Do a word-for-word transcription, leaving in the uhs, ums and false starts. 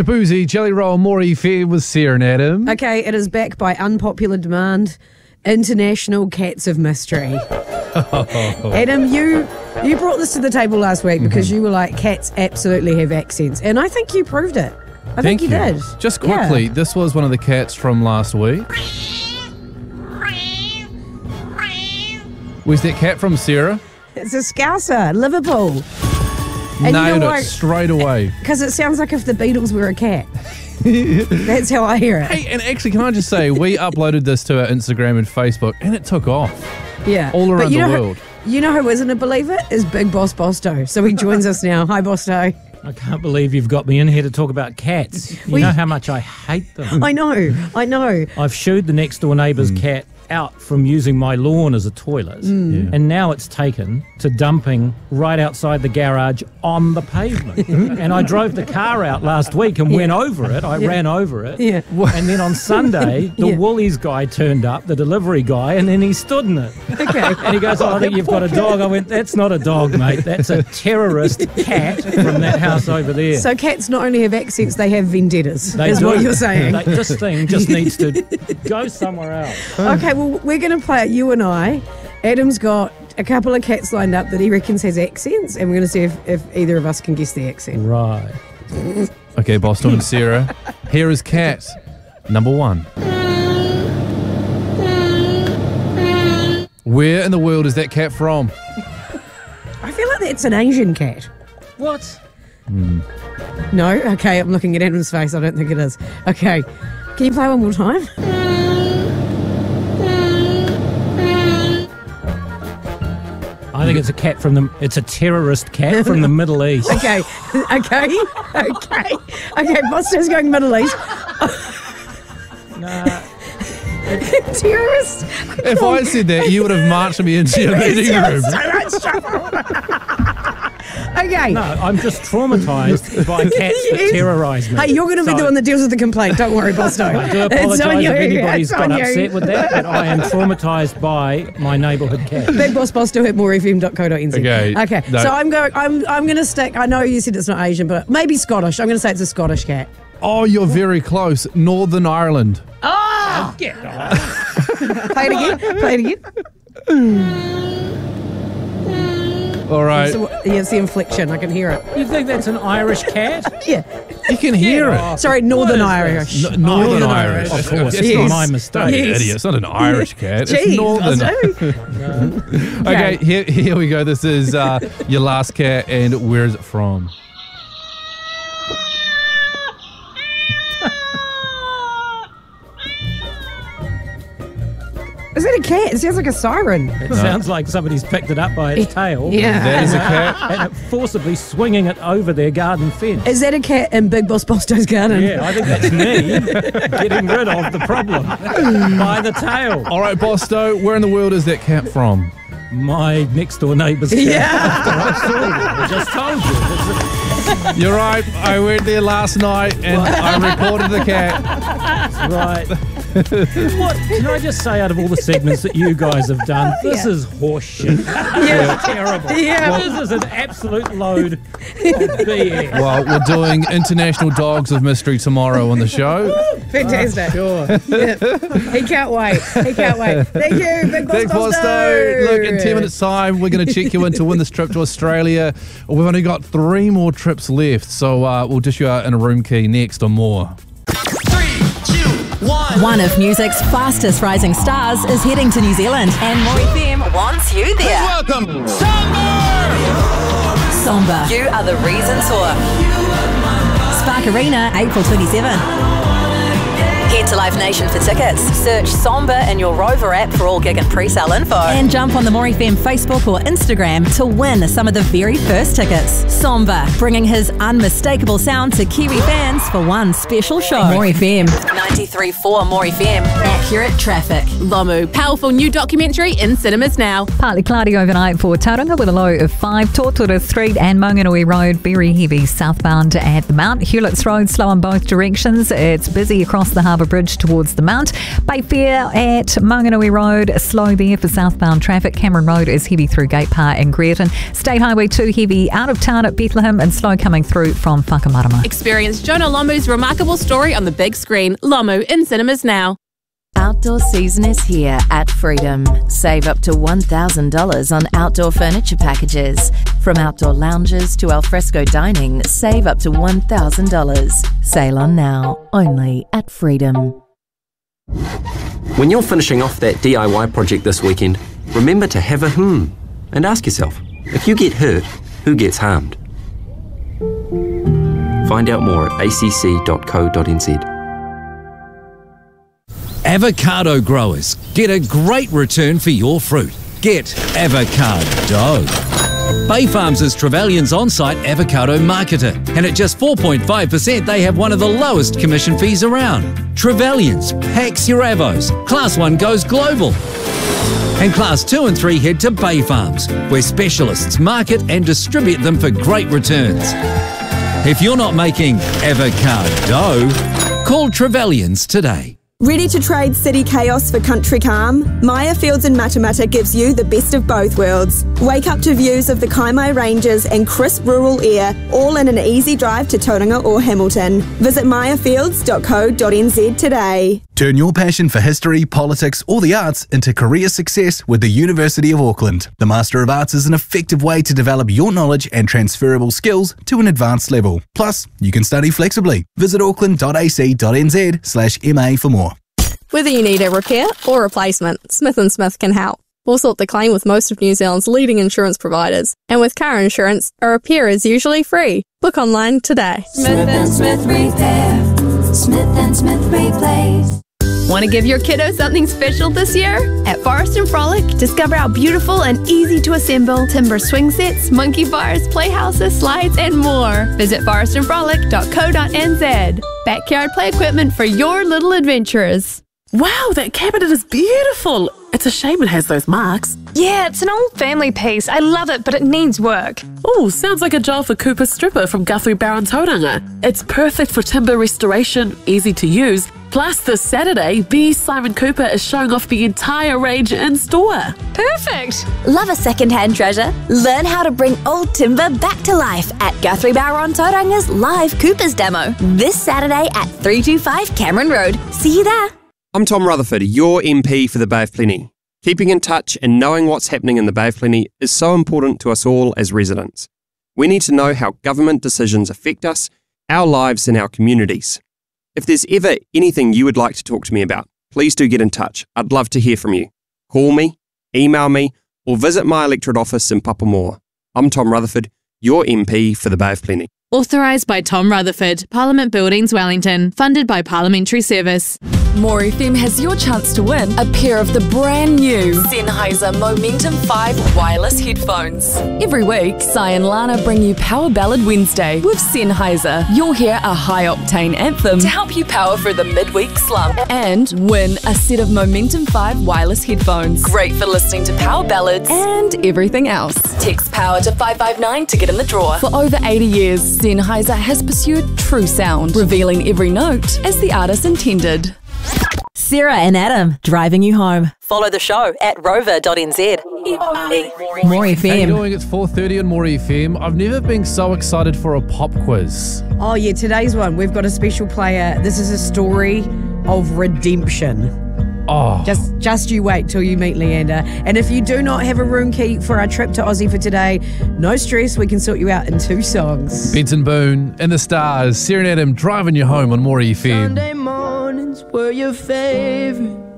Shaboozey, Jelly Roll, Maury Fair with Sarah and Adam. Okay, it is back by unpopular demand. International Cats of Mystery. Adam, you you brought this to the table last week because mm-hmm. you were like, cats absolutely have accents. And I think you proved it. I Thank think you, you did. Just quickly, yeah. this was one of the cats from last week. Was that cat from Sarah? It's a Scouser, Liverpool. And Nailed you know it straight away. Because it sounds like if the Beatles were a cat. That's how I hear it. Hey, and actually, can I just say, we uploaded this to our Instagram and Facebook, and it took off. Yeah. All around but you the know world. Who, you know who isn't a believer? Is Big Boss Bosto. So he joins us now. Hi, Bosto. I can't believe you've got me in here to talk about cats. You we, know how much I hate them. I know, I know. I've shooed the next door neighbour's mm. cat out from using my lawn as a toilet, mm. yeah. and now it's taken to dumping right outside the garage on the pavement. And I drove the car out last week and yeah. went over it. I yeah. ran over it. Yeah. And then on Sunday, the yeah. Woolies guy turned up, the delivery guy, and then he stood in it. Okay. And he goes, oh, I think you've got a dog. I went, that's not a dog, mate. That's a terrorist cat from that house over there. So cats not only have accents, they have vendettas, they is do. what you're saying. They, this thing just needs to go somewhere else. Okay, well, we're going to play it, you and I. Adam's got a couple of cats lined up that he reckons has accents, and we're going to see if, if either of us can guess the accent. Right. Okay, Boston and Sarah, here is cat number one. Where in the world is that cat from? I feel like that's an Asian cat. What? Mm. No? Okay, I'm looking at Adam's face. I don't think it is. Okay, can you play one more time? I think it's a cat from the. It's a terrorist cat from the Middle East. Okay, okay, okay, okay. Bosto's going Middle East. Nah. Terrorist. If I said that, you would have marched me into your meeting room. So much trouble. Okay. No, I'm just traumatised by cats that Yes. terrorise me. Hey, you're going to be So- doing the deals with the complaint. Don't worry, Bosto. I do It's apologise on if you. anybody's It's got on you. upset with that, but I am traumatised by my neighbourhood cat. Big Boss Bosto at more f m dot co dot n z. Okay. Okay. No. So I'm going. I'm. I'm going to stick. I know you said it's not Asian, but maybe Scottish. I'm going to say it's a Scottish cat. Oh, you're very close. Northern Ireland. Oh! Get off. Play it again. Play it again. All right. So, yeah, it's the inflection. I can hear it. You think that's an Irish cat? Yeah. You can hear it. off. Sorry, Northern What is Irish. this? N- Northern, Northern Irish. Irish. Of course, It's it's Yes. my mistake. not an Yes. idiot. It's not an Irish cat. It's Jeez, Northern. Bosto. Okay, here, here we go. This is uh, your last cat, and where is it from? Is that a cat? It sounds like a siren. It sounds like somebody's picked it up by its tail. Yeah. That is a cat. And it forcibly swinging it over their garden fence. Is that a cat in Big Boss Bosto's garden? Yeah, I think that's me getting rid of the problem by the tail. All right, Bosto, where in the world is that cat from? My next door neighbour's cat. Yeah. I just told you. You're right. I went there last night, and I reported the cat. That's right. What can I just say? Out of all the segments that you guys have done, this Yeah. is horseshit. Yeah. It's terrible. Yeah. This is an absolute load of B S. Well, we're doing International Dogs of Mystery tomorrow on the show. Fantastic. Sure. Yeah. He can't wait. He can't wait. Thank you, Big Boss Thanks, Bosto. Bosto. Look, in ten minutes' time, we're going to check you in to win this trip to Australia. We've only got three more trips left, so uh, we'll dish you out in a room key next on more. One of music's fastest rising stars is heading to New Zealand, and More F M wants you there. Welcome, Somber. You are the reason tour. Spark Arena, April twenty-seventh. Head to Live Nation for tickets. Search Somber in your Rover app for all gig and pre-sale info. And jump on the More F M Facebook or Instagram to win some of the very first tickets. Somber, bringing his unmistakable sound to Kiwi fans for one special show. More F M. ninety-three point four More F M. Accurate traffic. Lomu, powerful new documentary in cinemas now. Partly cloudy overnight for Tauranga with a low of five. Tortora Street and Maunganui Road, very heavy southbound at the Mount. Hewlett's Road, slow in both directions. It's busy across the harbour Harbour Bridge towards the Mount. Bayfair at Maunganui Road, slow there for southbound traffic. Cameron Road is heavy through Gate Park and Greerton. State Highway two heavy out of town at Bethlehem and slow coming through from Whakamarama. Experience Jonah Lomu's remarkable story on the big screen. Lomu in cinemas now. Outdoor season is here at Freedom. Save up to one thousand dollars on outdoor furniture packages. From outdoor lounges to alfresco dining, save up to one thousand dollars. Sail on now, only at Freedom. When you're finishing off that D I Y project this weekend, remember to have a hmm and ask yourself, if you get hurt, who gets harmed? Find out more at a c c dot co dot n z. Avocado growers, get a great return for your fruit. Get avocado. Bay Farms is Trevelyan's on-site avocado marketer, and at just four point five percent they have one of the lowest commission fees around. Trevelyan's packs your avos. Class one goes global. And Class two and three head to Bay Farms, where specialists market and distribute them for great returns. If you're not making avocado, call Trevelyan's today. Ready to trade city chaos for country calm? Maya Fields in Matamata gives you the best of both worlds. Wake up to views of the Kaimai Ranges and crisp rural air, all in an easy drive to Tauranga or Hamilton. Visit maya fields dot co dot n z today. Turn your passion for history, politics or the arts into career success with the University of Auckland. The Master of Arts is an effective way to develop your knowledge and transferable skills to an advanced level. Plus, you can study flexibly. Visit auckland dot a c dot n z slash m a for more. Whether you need a repair or replacement, Smith and Smith can help. We'll sort the claim with most of New Zealand's leading insurance providers. And with car insurance, a repair is usually free. Book online today. Smith and Smith Repair. Smith and Smith Replace. Want to give your kiddo something special this year? At Forest and Frolic, discover our beautiful and easy to assemble timber swing sets, monkey bars, playhouses, slides, and more. Visit forest and frolic dot co dot n z. Backyard play equipment for your little adventurers. Wow, that cabinet is beautiful. It's a shame it has those marks. Yeah, it's an old family piece. I love it, but it needs work. Oh, sounds like a job for Cooper Stripper from Guthrie Barron Tauranga. It's perfect for timber restoration, easy to use. Plus, this Saturday, B. Simon Cooper is showing off the entire range in store. Perfect. Love a second-hand treasure? Learn how to bring old timber back to life at Guthrie Barron Tauranga's live Coopers demo this Saturday at three two five Cameron Road. See you there. I'm Tom Rutherford, your M P for the Bay of Plenty. Keeping in touch and knowing what's happening in the Bay of Plenty is so important to us all as residents. We need to know how government decisions affect us, our lives and our communities. If there's ever anything you would like to talk to me about, please do get in touch. I'd love to hear from you. Call me, email me, or visit my electorate office in Papamoa. I'm Tom Rutherford, your M P for the Bay of Plenty. Authorised by Tom Rutherford, Parliament Buildings, Wellington. Funded by Parliamentary Service. More F M has your chance to win a pair of the brand new Sennheiser Momentum five wireless headphones. Every week, Si and Lana bring you Power Ballad Wednesday with Sennheiser. You'll hear a high-octane anthem to help you power through the midweek slump and win a set of Momentum five wireless headphones. Great for listening to power ballads and everything else. Text POWER to five five nine to get in the draw. For over eighty years, Sennheiser has pursued true sound, revealing every note as the artist intended. Sarah and Adam, driving you home. Follow the show at rover dot n z. More F M. How you doing? It's four thirty on More F M. I've never been so excited for a pop quiz. Oh yeah, today's one, we've got a special player. This is a story of redemption. Oh. Just just you wait till you meet Leander. And if you do not have a room key for our trip to Aussie for today, no stress, we can sort you out in two songs. Benson Boone and the Stars, Sarah and Adam driving you home on More F M. Sunday mornings were your favorite.